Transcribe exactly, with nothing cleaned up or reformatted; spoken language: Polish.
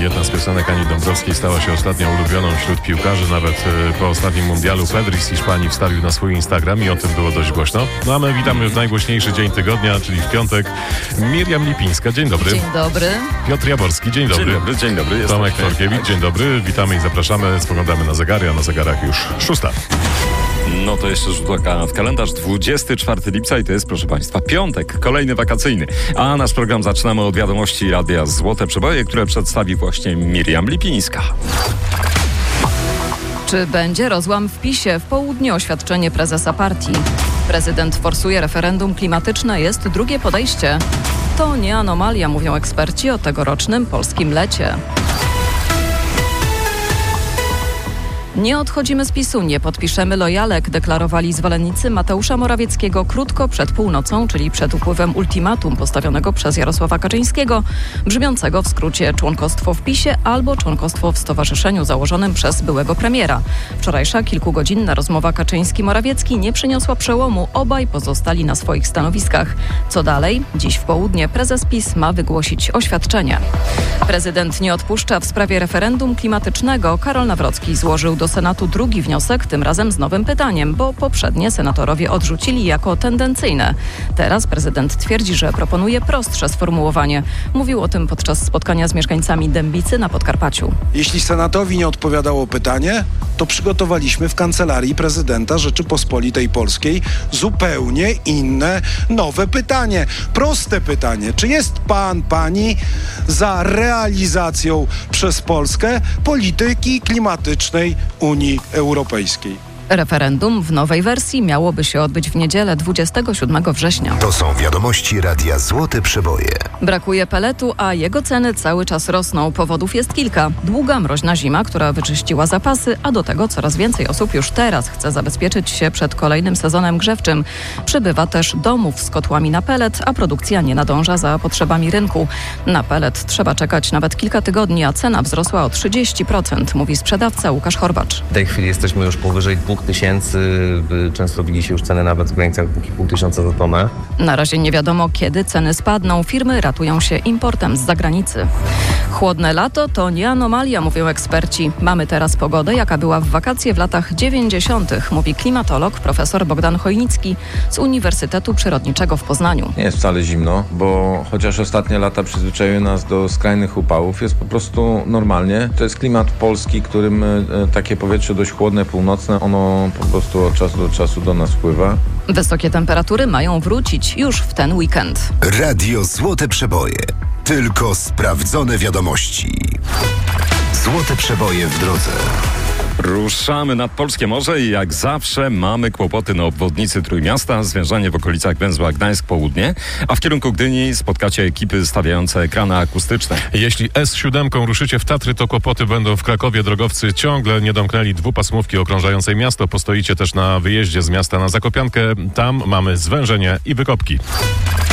Jedna z piosenek Ani Dąbrowskiej stała się ostatnio ulubioną wśród piłkarzy. Nawet po ostatnim mundialu Pedri z Hiszpanii wstawił na swój Instagram i o tym było dość głośno. No a my witamy w najgłośniejszy dzień tygodnia, czyli w piątek. Miriam Lipińska, dzień dobry. Dzień dobry. Piotr Jaworski, dzień dobry. Dzień dobry, dzień dobry. Tomek Forkiewicz, dzień dobry. Witamy i zapraszamy. Spoglądamy na zegary, a na zegarach już szósta. No to jeszcze rzut oka w kalendarz. dwudziestego czwartego lipca i to jest, proszę Państwa, piątek, kolejny wakacyjny. A nasz program zaczynamy od wiadomości Radia Złote Przeboje, które przedstawi właśnie Miriam Lipińska. Czy będzie rozłam w PiSie? W południe oświadczenie prezesa partii. Prezydent forsuje referendum klimatyczne, jest drugie podejście. To nie anomalia, mówią eksperci o tegorocznym polskim lecie. Nie odchodzimy z PiSu, nie podpiszemy lojalek, deklarowali zwolennicy Mateusza Morawieckiego krótko przed północą, czyli przed upływem ultimatum postawionego przez Jarosława Kaczyńskiego, brzmiącego w skrócie członkostwo w PiSie albo członkostwo w stowarzyszeniu założonym przez byłego premiera. Wczorajsza kilkugodzinna rozmowa Kaczyński-Morawiecki nie przyniosła przełomu, obaj pozostali na swoich stanowiskach. Co dalej? Dziś w południe prezes PiS ma wygłosić oświadczenie. Prezydent nie odpuszcza w sprawie referendum klimatycznego. Karol Nawrocki złożył do Senatu drugi wniosek, tym razem z nowym pytaniem, bo poprzednie senatorowie odrzucili jako tendencyjne. Teraz prezydent twierdzi, że proponuje prostsze sformułowanie. Mówił o tym podczas spotkania z mieszkańcami Dębicy na Podkarpaciu. Jeśli Senatowi nie odpowiadało pytanie, to przygotowaliśmy w Kancelarii Prezydenta Rzeczypospolitej Polskiej zupełnie inne, nowe pytanie. Proste pytanie. Czy jest pan, pani za realizacją przez Polskę polityki klimatycznej Unii Europejskiej? Referendum w nowej wersji miałoby się odbyć w niedzielę dwudziestego siódmego września. To są wiadomości Radia Złote Przeboje. Brakuje peletu, a jego ceny cały czas rosną. Powodów jest kilka. Długa, mroźna zima, która wyczyściła zapasy, a do tego coraz więcej osób już teraz chce zabezpieczyć się przed kolejnym sezonem grzewczym. Przybywa też domów z kotłami na pelet, a produkcja nie nadąża za potrzebami rynku. Na pelet trzeba czekać nawet kilka tygodni, a cena wzrosła o trzydzieści procent, mówi sprzedawca Łukasz Chorbacz. W tej chwili jesteśmy już powyżej dwóch tysięcy, często widzi się już ceny nawet w granicach dwa i pół tysiąca za tonę. Na razie nie wiadomo, kiedy ceny spadną. Firmy ratują się importem z zagranicy. Chłodne lato to nie anomalia, mówią eksperci. Mamy teraz pogodę, jaka była w wakacje w latach dziewięćdziesiątych, mówi klimatolog profesor Bogdan Chojnicki z Uniwersytetu Przyrodniczego w Poznaniu. Nie jest wcale zimno, bo chociaż ostatnie lata przyzwyczaiły nas do skrajnych upałów, jest po prostu normalnie. To jest klimat polski, którym takie powietrze dość chłodne, północne, ono po prostu od czasu do czasu do nas wpływa. Wysokie temperatury mają wrócić już w ten weekend. Radio Złote Przeboje. Tylko sprawdzone wiadomości. Złote Przeboje w drodze. Ruszamy nad Polskie Morze i jak zawsze mamy kłopoty na obwodnicy Trójmiasta, zwężanie w okolicach węzła Gdańsk Południe, a w kierunku Gdyni spotkacie ekipy stawiające ekrany akustyczne. Jeśli S siedem ruszycie w Tatry, to kłopoty będą w Krakowie. Drogowcy ciągle nie domknęli dwupasmówki okrążającej miasto. Postoicie też na wyjeździe z miasta na Zakopiankę. Tam mamy zwężenie i wykopki.